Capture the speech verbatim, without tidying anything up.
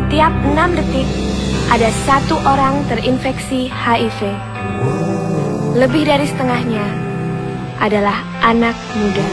Setiap enam detik, ada satu orang terinfeksi H I V. Lebih dari setengahnya adalah anak muda.